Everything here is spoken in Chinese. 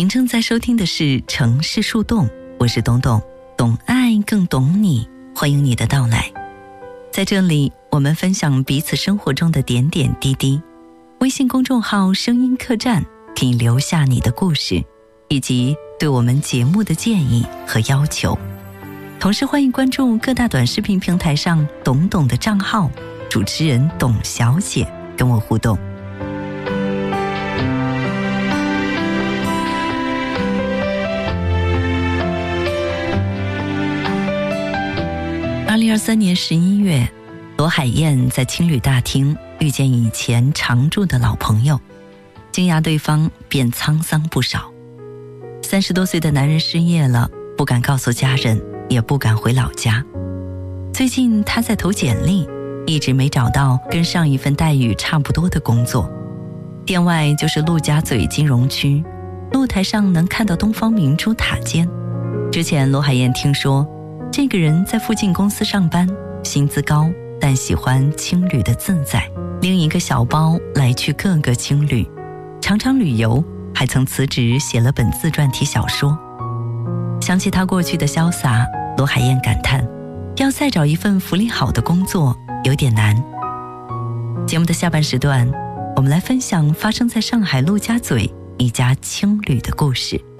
您正在收听的是城市树洞，我是董董，懂爱更懂你，欢迎你的到来。在这里，我们分享彼此生活中的点点滴滴。微信公众号声音客栈可以留下你的故事，以及对我们节目的建议和要求。同时欢迎关注各大短视频平台上董董的账号，主持人董小姐跟我互动。2023年11月，罗海燕在青旅大厅遇见以前常住的老朋友，惊讶对方变沧桑不少。30多岁的男人失业了，不敢告诉家人，也不敢回老家。最近他在投简历，一直没找到跟上一份待遇差不多的工作。店外就是陆家嘴金融区，露台上能看到东方明珠塔尖。之前罗海燕听说这个人在附近公司上班，薪资高，但喜欢青旅的自在，拎一个小包来去各个青旅，常常旅游，还曾辞职写了本自传体小说。想起他过去的潇洒，罗海燕感叹，要再找一份福利好的工作有点难。节目的下半时段，我们来分享发生在上海陆家嘴一家青旅的故事。